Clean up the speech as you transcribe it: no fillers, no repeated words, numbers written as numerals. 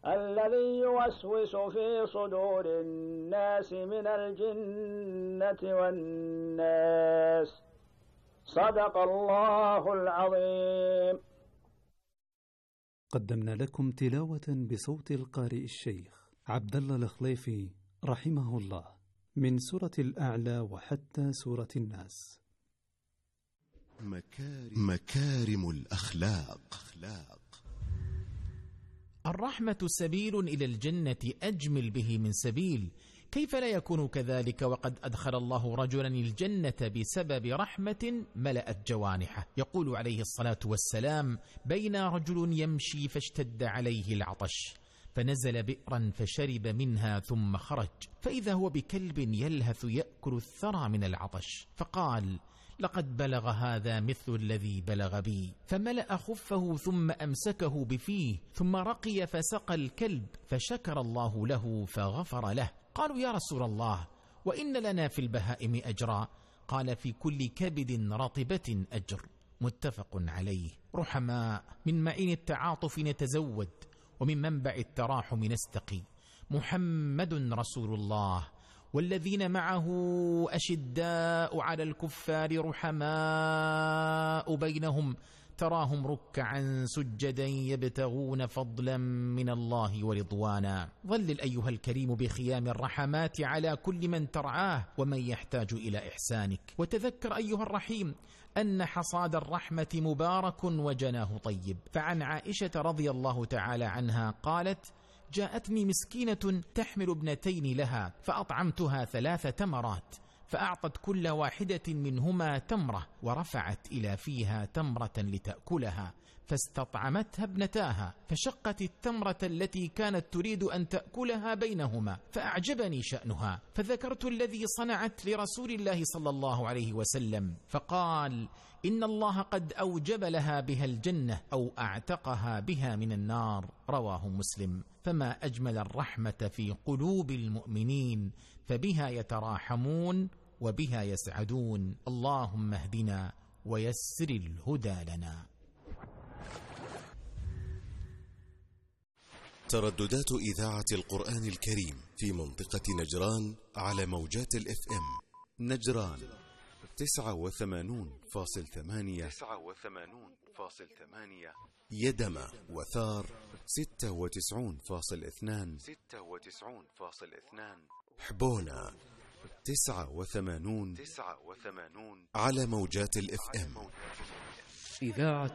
الذي يوسوس في صدور الناس من الجنة والناس. صدق الله العظيم. قدمنا لكم تلاوة بصوت القارئ الشيخ عبد الله الخليفي رحمه الله من سورة الأعلى وحتى سورة الناس. مكارم الأخلاق. الرحمة سبيل إلى الجنة أجمل به من سبيل، كيف لا يكون كذلك وقد أدخل الله رجلا الجنة بسبب رحمة ملأت جوانحه. يقول عليه الصلاة والسلام: بين رجل يمشي فاشتد عليه العطش فنزل بئرا فشرب منها ثم خرج، فإذا هو بكلب يلهث يأكل الثرى من العطش، فقال: لقد بلغ هذا مثل الذي بلغ بي، فملأ خفه ثم أمسكه بفيه، ثم رقي فسقى الكلب، فشكر الله له فغفر له. قالوا: يا رسول الله، وإن لنا في البهائم أجرا؟ قال: في كل كبد رطبة أجر. متفق عليه. رحماء، من معين التعاطف نتزود، ومن منبع التراحم نستقي. محمد رسول الله، والذين معه أشداء على الكفار رحماء بينهم، تراهم ركعا سجدا يبتغون فضلا من الله ورضوانا. ظلل أيها الكريم بخيام الرحمات على كل من ترعاه ومن يحتاج إلى إحسانك، وتذكر أيها الرحيم أن حصاد الرحمة مبارك وجناه طيب. فعن عائشة رضي الله تعالى عنها قالت: جاءتني مسكينة تحمل ابنتين لها، فأطعمتها 3 تمرات، فأعطت كل واحدة منهما تمرة، ورفعت إلى فيها تمرة لتأكلها، فاستطعمتها ابنتاها، فشقت التمرة التي كانت تريد أن تأكلها بينهما، فأعجبني شأنها، فذكرت الذي صنعت لرسول الله صلى الله عليه وسلم، فقال: إن الله قد أوجب لها بها الجنة أو أعتقها بها من النار. رواه مسلم. فما أجمل الرحمة في قلوب المؤمنين، فبها يتراحمون وبها يسعدون. اللهم اهدنا ويسر الهدى لنا. ترددات إذاعة القرآن الكريم في منطقة نجران على موجات الFM. نجران 89.8، يدمى وثار 96.2، حبونا 89 على موجات الFM. إذاعة